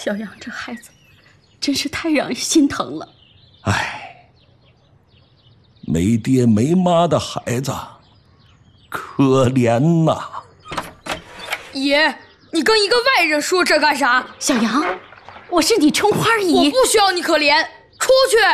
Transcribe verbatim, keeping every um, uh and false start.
小杨这孩子真是太让人心疼了。 哎，没爹没妈的孩子可怜呐。 爷，你跟一个外人说这干啥？ 小杨，我是你春花姨， 我不需要你可怜，出去。